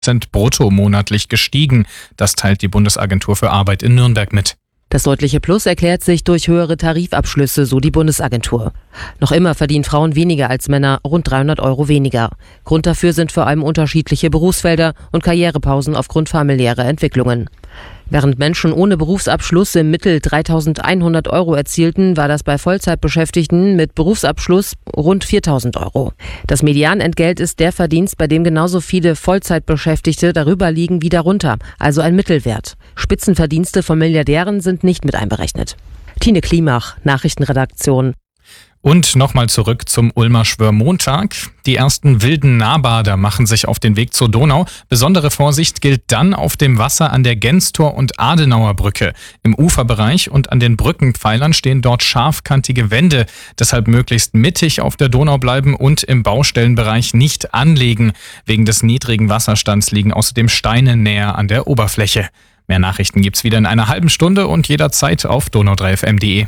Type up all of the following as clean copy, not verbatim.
sind brutto monatlich gestiegen. Das teilt die Bundesagentur für Arbeit in Nürnberg mit. Das deutliche Plus erklärt sich durch höhere Tarifabschlüsse, so die Bundesagentur. Noch immer verdienen Frauen weniger als Männer, rund 300 € weniger. Grund dafür sind vor allem unterschiedliche Berufsfelder und Karrierepausen aufgrund familiärer Entwicklungen. Während Menschen ohne Berufsabschluss im Mittel 3.100 € erzielten, war das bei Vollzeitbeschäftigten mit Berufsabschluss rund 4.000 €. Das Medianentgelt ist der Verdienst, bei dem genauso viele Vollzeitbeschäftigte darüber liegen wie darunter, also ein Mittelwert. Spitzenverdienste von Milliardären sind nicht mit einberechnet. Tine Klimach, Nachrichtenredaktion. Und nochmal zurück zum Ulmer Schwörmontag. Die ersten wilden Nahbader machen sich auf den Weg zur Donau. Besondere Vorsicht gilt dann auf dem Wasser an der Genstor- und Adenauer Brücke. Im Uferbereich und an den Brückenpfeilern stehen dort scharfkantige Wände. Deshalb möglichst mittig auf der Donau bleiben und im Baustellenbereich nicht anlegen. Wegen des niedrigen Wasserstands liegen außerdem Steine näher an der Oberfläche. Mehr Nachrichten gibt's wieder in einer halben Stunde und jederzeit auf donau3fm.de.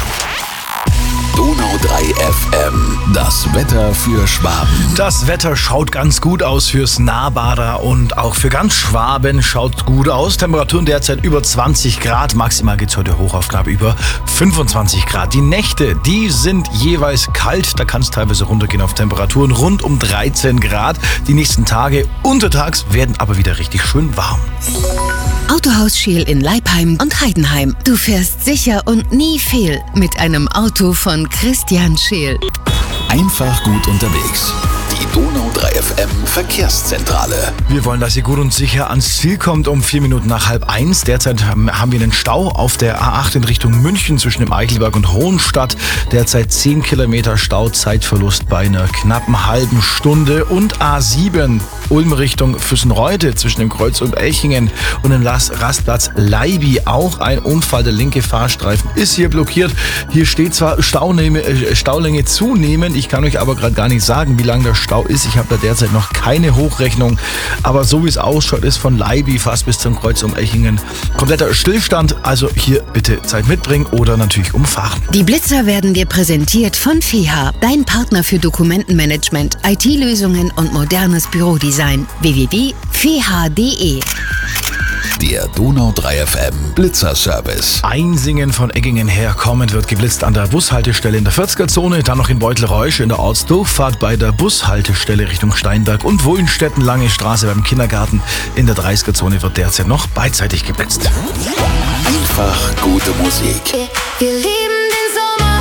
Donau 3 FM, das Wetter für Schwaben. Das Wetter schaut ganz gut aus fürs Nahbader und auch für ganz Schwaben schaut gut aus. Temperaturen derzeit über 20 Grad, maximal geht's heute hoch auf knapp über 25 Grad. Die Nächte, die sind jeweils kalt, da kann es teilweise runtergehen auf Temperaturen rund um 13 Grad. Die nächsten Tage untertags werden aber wieder richtig schön warm. Autohaus Scheel in Leipheim und Heidenheim. Du fährst sicher und nie fehl mit einem Auto von Christian Scheel. Einfach gut unterwegs. Die Donau 3 FM Verkehrszentrale. Wir wollen, dass ihr gut und sicher ans Ziel kommt um 4 Minuten nach 12:30. Derzeit haben wir einen Stau auf der A8 in Richtung München zwischen dem Eichelberg und Hohenstadt. Derzeit 10 Kilometer Stau, Zeitverlust bei einer knappen halben Stunde. Und A7 Ulm Richtung Füssenreuth zwischen dem Kreuz und Elchingen und dem Rastplatz Leibi. Auch ein Unfall, der linke Fahrstreifen ist hier blockiert. Hier steht zwar Staulänge zunehmen, ich kann euch aber gerade gar nicht sagen, wie lang der Stau ist. Ich habe da derzeit noch keine Hochrechnung, aber so wie es ausschaut, ist von Leibi fast bis zum Kreuz um Elchingen kompletter Stillstand. Also hier bitte Zeit mitbringen oder natürlich umfahren. Die Blitzer werden dir präsentiert von FEHA, dein Partner für Dokumentenmanagement, IT-Lösungen und modernes Bürodesign. www.feha.de. Der Donau 3 FM Blitzerservice. Einsingen von Eggingen her kommend wird geblitzt an der Bushaltestelle in der 40er-Zone, dann noch in Beutelreusch in der Ortsdurchfahrt bei der Bushaltestelle Richtung Steinberg und Wohlstetten Lange Straße beim Kindergarten in der 30er-Zone wird derzeit noch beidseitig geblitzt. Einfach gute Musik. Wir lieben den Sommer.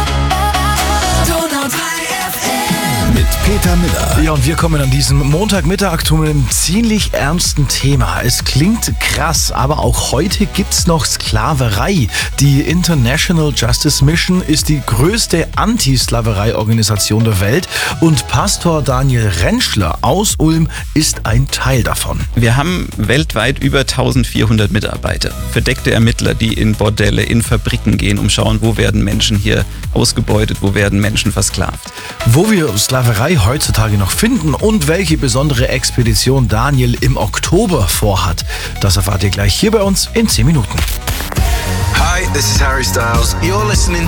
Donau 3 FM. Mit Peter Miller. Ja, und wir kommen an diesem Montagmittag zu einem ziemlich ernsten Thema. Es klingt krass, aber auch heute gibt's noch Sklaverei. Die International Justice Mission ist die größte Anti-Sklaverei-Organisation der Welt und Pastor Daniel Rentschler aus Ulm ist ein Teil davon. Wir haben weltweit über 1400 Mitarbeiter, verdeckte Ermittler, die in Bordelle, in Fabriken gehen, um schauen, wo werden Menschen hier ausgebeutet, wo werden Menschen versklavt. Wo wir Sklaverei heutzutage noch finden und welche besondere Expedition Daniel im Oktober vorhat, das erfahrt ihr gleich hier bei uns in 10 Minuten. Hi, this is Harry Styles. You're listening